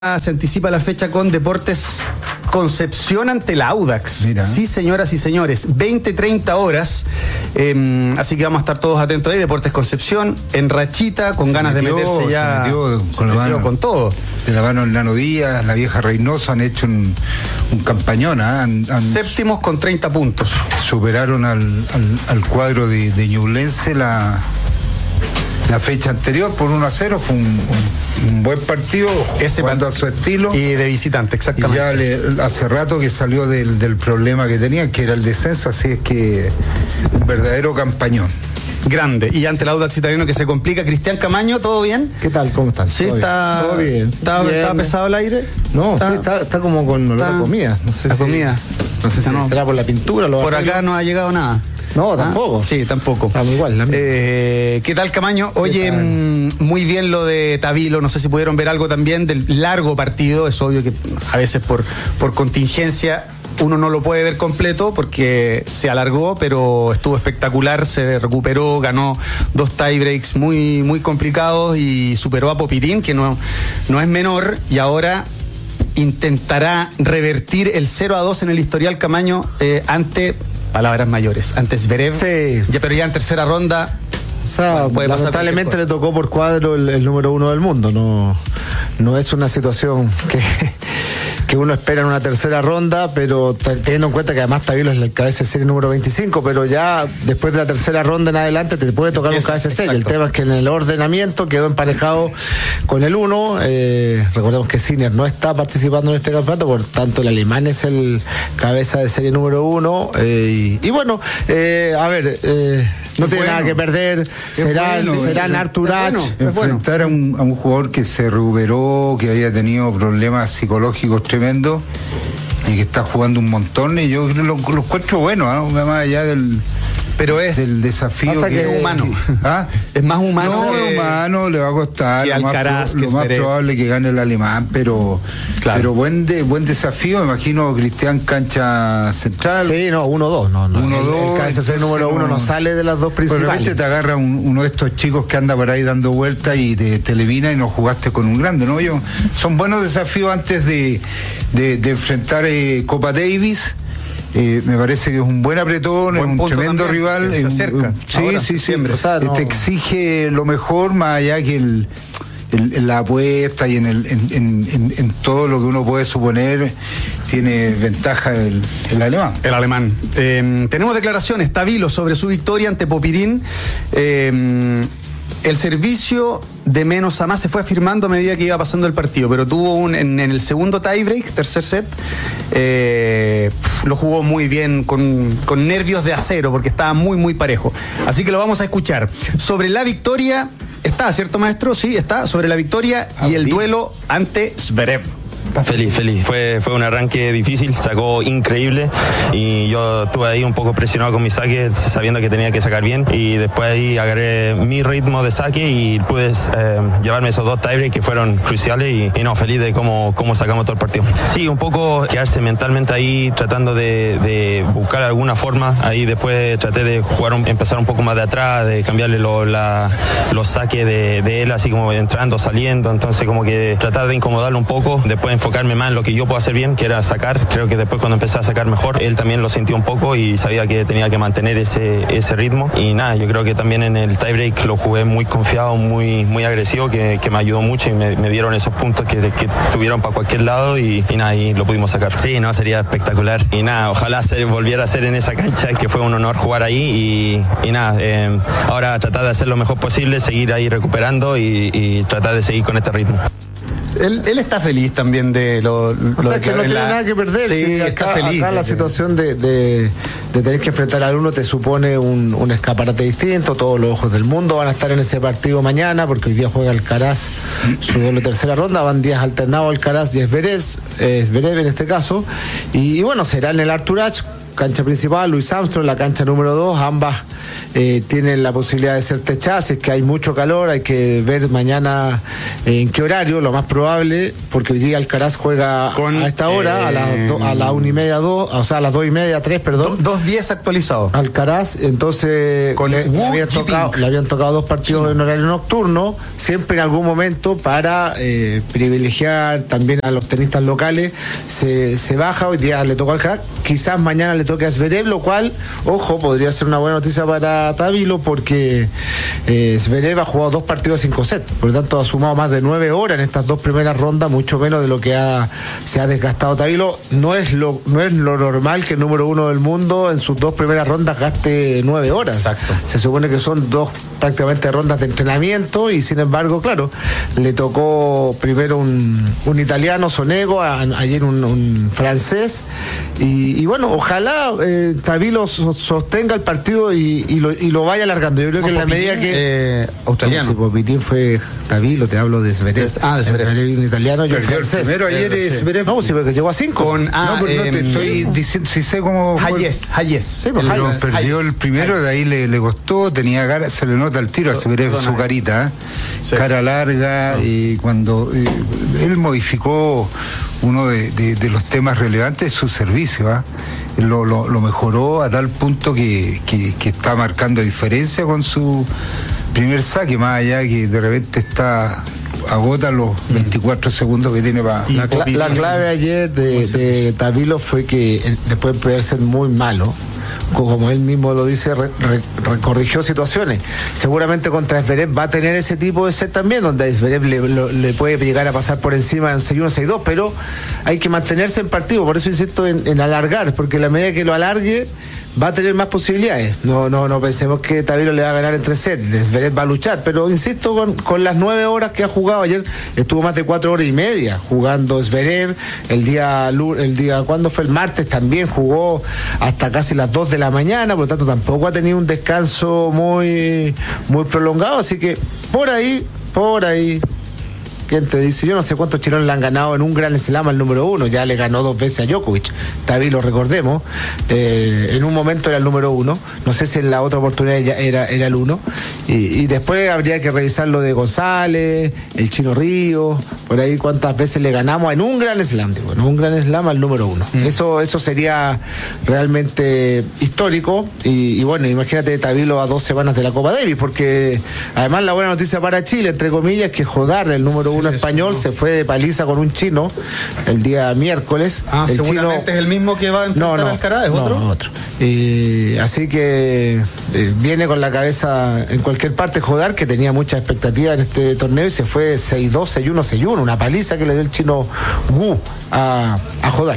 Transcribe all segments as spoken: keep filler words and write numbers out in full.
Se anticipa la fecha con Deportes Concepción ante el Audax. Mira. Sí, señoras y señores, veinte treinta horas. Eh, así que vamos a estar todos atentos ahí. Deportes Concepción, en rachita, con se ganas metió, de meterse ya. Se metió con, se metió mano, con todo. De la mano el Nano Díaz, la vieja Reynoso han hecho un, un campañón. ¿eh? Han, han Séptimos con treinta puntos. Superaron al, al, al cuadro de, de Ñublense la. La fecha anterior por uno a cero fue un, un, un buen partido, ese jugando a su estilo. Y de visitante, exactamente. Y ya le, hace rato que salió del, del problema que tenía, que era el descenso, así es que un verdadero campañón. Grande. Y ante el Audax italiano que se complica. Cristian Camaño, ¿todo bien? ¿Qué tal? ¿Cómo estás? Sí, ¿Todo está, bien? ¿Todo bien? ¿Está, bien. ¿Está pesado el aire? No, está, sí, está, está como con olor a comida. No sé la si, comida. No sé si no. será por la pintura. Lo por acá no ha llegado nada. No, tampoco. ¿Ah? Sí, tampoco. Estamos igual. La eh, ¿Qué tal, Camaño? Oye, mmm, muy bien lo de Tavilo. No sé si pudieron ver algo también del largo partido. Es obvio que a veces por, por contingencia uno no lo puede ver completo porque se alargó, pero estuvo espectacular, se recuperó, ganó dos tiebreaks muy, muy complicados y superó a Popirín, que no, no es menor, y ahora intentará revertir el cero a dos en el historial, Camaño, eh, ante palabras mayores, ante Zverev, sí. ya, pero ya en tercera ronda. O sea, bueno, lamentablemente le tocó por cuadro el, el número uno del mundo. No, no es una situación que, que uno espera en una tercera ronda, pero teniendo en cuenta que además Tavilo es el cabeza de serie número veinticinco, pero ya después de la tercera ronda en adelante te puede tocar un cabeza de serie. El tema es que en el ordenamiento quedó emparejado con el uno. Eh, recordemos que Sinner no está participando en este campeonato, por tanto el alemán es el cabeza de serie número uno. Eh, y, y bueno, eh, a ver, eh, no tiene bueno. nada que perder. Será, bueno, será en Arturach. Bueno, enfrentar bueno. a, un, a un jugador que se recuperó, que había tenido problemas psicológicos tremendos y que está jugando un montón, y yo lo, lo encuentro bueno, ¿no? Más allá del. Pero es del desafío que, que es humano. ¿Ah? Es más humano. No, que, humano, le va a costar. Que lo Alcaraz, más, que lo más probable que gane el alemán, pero claro. pero buen de, buen desafío. Me imagino Cristian cancha central. Sí, no, uno dos. No, no. uno dos. El cabeza serie número uno no sale de las dos principales. Pero de repente te agarra un, uno de estos chicos que anda por ahí dando vueltas y te, te elimina y no jugaste con un grande, ¿no? Yo, son buenos desafíos antes de, de, de enfrentar eh, Copa Davis. Eh, me parece que es un buen apretón, es un tremendo también, rival. Se acerca. Un, sí, Ahora, sí, sí. O sea, no. Te exige lo mejor, más allá que el, el, en la apuesta y en, el, en, en, en todo lo que uno puede suponer, tiene ventaja el, el alemán. El alemán. Eh, tenemos declaraciones, Tavilo, sobre su victoria ante Popirín. Eh, El servicio de menos a más se fue afirmando a medida que iba pasando el partido, pero tuvo un en, en el segundo tiebreak, tercer set, eh, lo jugó muy bien, con, con nervios de acero, porque estaba muy, muy parejo. Así que lo vamos a escuchar. Sobre la victoria, está, ¿cierto, maestro? Sí, está, sobre la victoria y el duelo ante Zverev. Feliz, feliz. Fue, fue un arranque difícil, sacó increíble y yo estuve ahí un poco presionado con mi saque, sabiendo que tenía que sacar bien, y después ahí agarré mi ritmo de saque y pude eh, llevarme esos dos tiebreaks que fueron cruciales y, y no, feliz de cómo, cómo sacamos todo el partido. Sí, un poco quedarse mentalmente ahí, tratando de, de buscar alguna forma. Ahí después traté de jugar, un, empezar un poco más de atrás, de cambiarle lo, la, los saques de, de él, así como entrando, saliendo, entonces como que tratar de incomodarlo un poco, después enfocarme más en lo que yo puedo hacer bien, que era sacar. Creo que después cuando empecé a sacar mejor, él también lo sintió un poco y sabía que tenía que mantener ese, ese ritmo. Y nada, yo creo que también en el tiebreak lo jugué muy confiado, muy, muy agresivo, que, que me ayudó mucho y me, me dieron esos puntos que, que tuvieron para cualquier lado y, y nada, y lo pudimos sacar. Sí, no, sería espectacular. Y nada, ojalá se volviera a hacer en esa cancha, que fue un honor jugar ahí y, y nada, eh, ahora tratar de hacer lo mejor posible, seguir ahí recuperando y, y tratar de seguir con este ritmo. Él, él está feliz también de lo, lo o sea, de que no tiene la... nada que perder. Sí, sí, está acá, feliz. Acá la situación de, de, de tener que enfrentar al uno te supone un, un escaparate distinto. Todos los ojos del mundo van a estar en ese partido mañana, porque hoy día juega Alcaraz su doble tercera ronda. Van días alternados Alcaraz y Zverev, eh, Zverev en este caso. Y, y bueno, será en el Arturach, cancha principal, Louis Armstrong, la cancha número dos, ambas eh, tienen la posibilidad de ser techadas, es que hay mucho calor, hay que ver mañana eh, en qué horario, lo más probable, porque hoy día Alcaraz juega Con, a esta hora, eh, a las do, a la una y media, dos, o sea, a las dos y media, tres, perdón. Dos diez actualizado. Alcaraz, entonces Con le, le, habían tocado, le habían tocado dos partidos sí. en horario nocturno, siempre en algún momento para eh, privilegiar también a los tenistas locales, se, se baja, hoy día le tocó al Alcaraz, quizás mañana le toque a Zverev, lo cual, ojo, podría ser una buena noticia para Tavilo, porque eh, Zverev ha jugado dos partidos cinco sets, por lo tanto ha sumado más de nueve horas en estas dos primeras rondas, mucho menos de lo que ha, se ha desgastado Tavilo. No es lo, no es lo normal que el número uno del mundo en sus dos primeras rondas gaste nueve horas. Exacto. Se supone que son dos prácticamente rondas de entrenamiento y sin embargo, claro, le tocó primero un, un italiano, Sonego, a, ayer un, un francés y, y bueno, ojalá eh, Tavilo sostenga el partido y, y, lo, y lo vaya alargando. Yo creo que en la medida que eh, australiano. No, si Popitín fue Tavilo, te hablo de Zverev. Ah, de Zverev. Un italiano, yo francés. Primero ayer es Zverev. No, sí, porque llegó a cinco. Con, ah, no, pero eh, no te estoy diciendo, si sé cómo Hayes, Hayes. Sí, pues, Pero Hayes. perdió Hayes. el primero, Hayes. de ahí le, le costó, tenía cara, se le nota el tiro a Zverev su carita, ¿eh? Sí. Cara larga, no. y cuando eh, él modificó uno de, de, de los temas relevantes, su servicio, ¿eh? Lo, lo, lo mejoró a tal punto que, que, que está marcando diferencia con su primer saque, más allá que de repente está agota los veinticuatro segundos que tiene para... La, cl la clave ayer de, de Tavilo fue que después de poder ser muy malo, como él mismo lo dice, re, re, recorrigió situaciones. Seguramente contra Zverev va a tener ese tipo de set también, donde Zverev le, lo, le puede llegar a pasar por encima en seis uno, seis dos, pero hay que mantenerse en partido, por eso insisto en, en alargar, porque a la medida que lo alargue va a tener más posibilidades. No, no, no pensemos que Tavilo le va a ganar en tres sets. Zverev va a luchar, pero insisto, con, con las nueve horas que ha jugado ayer, estuvo más de cuatro horas y media jugando Zverev. El día, el día, ¿cuándo fue? El martes también jugó hasta casi las dos de la mañana, por lo tanto tampoco ha tenido un descanso muy, muy prolongado, así que por ahí, por ahí. ¿Quién te dice? Yo no sé cuántos chilenos le han ganado en un Grand Slam al número uno. Ya le ganó dos veces a Djokovic. Tavilo, recordemos. Eh, en un momento era el número uno. No sé si en la otra oportunidad ya era, era el uno. Y, y después habría que revisar lo de González, el Chino Río, por ahí cuántas veces le ganamos en un Grand Slam. Digo, en un Grand Slam al número uno. Mm. Eso, eso sería realmente histórico. Y, y bueno, imagínate Tavilo a dos semanas de la Copa Davis, porque además la buena noticia para Chile, entre comillas, es que Jodar, el número uno, uno español, no. se fue de paliza con un chino el día miércoles. Ah, el seguramente chino... es el mismo que va a enfrentar no, no, Alcaraz, ¿es otro? No, otro. Y, así que eh, viene con la cabeza en cualquier parte Jodar, que tenía mucha expectativa en este torneo y se fue seis dos, seis uno, seis uno, una paliza que le dio el chino Wu a, a Jodar.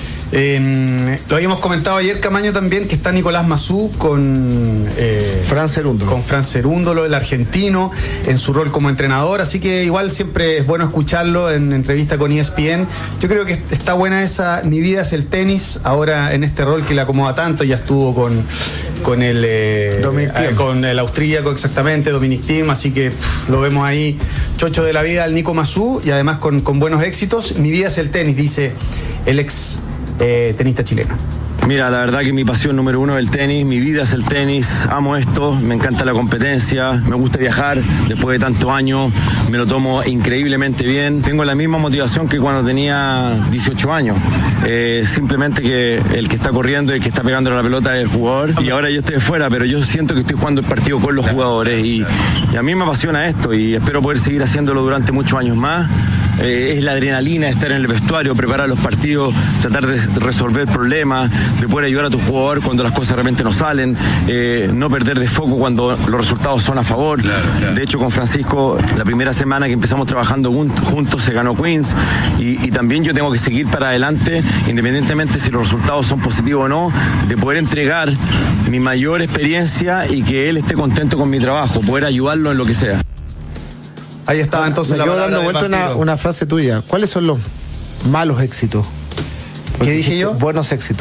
Eh, lo habíamos comentado ayer, Camaño, también, que está Nicolás Massú con eh, Fran Cerúndolo. Con Fran Cerúndolo, el argentino, en su rol como entrenador, así que igual siempre es bueno escucharlo en entrevista con E S P N. Yo creo que está buena esa, mi vida es el tenis, ahora en este rol que le acomoda tanto, ya estuvo con con el eh, eh, con el austríaco, exactamente, Dominic Thiem, así que pff, lo vemos ahí, chocho de la vida al Nico Massú, y además con, con buenos éxitos. Mi vida es el tenis, dice el ex Eh, tenista chileno. Mira, la verdad que mi pasión número uno es el tenis, mi vida es el tenis, amo esto, me encanta la competencia, me gusta viajar, después de tantos años me lo tomo increíblemente bien, tengo la misma motivación que cuando tenía dieciocho años, eh, simplemente que el que está corriendo y el que está pegando la pelota es el jugador, y ahora yo estoy fuera, pero yo siento que estoy jugando el partido con los jugadores, y, y a mí me apasiona esto y espero poder seguir haciéndolo durante muchos años más. Eh, es la adrenalina de estar en el vestuario, preparar los partidos, tratar de resolver problemas, de poder ayudar a tu jugador cuando las cosas realmente no salen, eh, no perder de foco cuando los resultados son a favor. Claro, claro. De hecho, con Francisco, la primera semana que empezamos trabajando juntos se ganó Queens, y, y también yo tengo que seguir para adelante, independientemente si los resultados son positivos o no, de poder entregar mi mayor experiencia y que él esté contento con mi trabajo, poder ayudarlo en lo que sea. Ahí estaba entonces. Me la quedo dando vuelta una, una frase tuya. ¿Cuáles son los malos éxitos? ¿Qué dije yo? Buenos éxitos.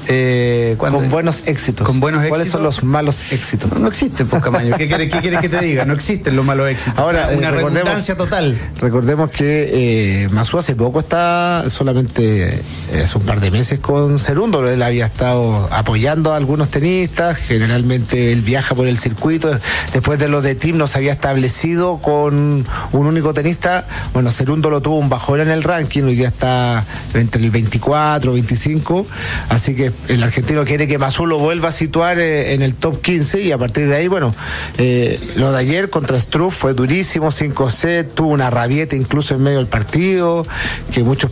Eh, con buenos éxitos. Con buenos ¿Cuáles éxitos? son los malos éxitos? No, no existen, pues, Camaño. ¿Qué quieres, qué quieres que te diga? No existen los malos éxitos. Ahora, una eh, redundancia total. Recordemos que eh, Masú hace poco está solamente eh, hace un par de meses con Cerundo. Él había estado apoyando a algunos tenistas. Generalmente él viaja por el circuito. Después de lo de Team no se había establecido con un único tenista. Bueno, Cerundo lo tuvo un bajón en el ranking. Hoy día está entre el veinticuatro, veinticinco. Así que el argentino quiere que Masú lo vuelva a situar eh, en el top quince. Y a partir de ahí, bueno, eh, lo de ayer contra Struff fue durísimo. cinco sets, tuvo una rabieta incluso en medio del partido, que muchos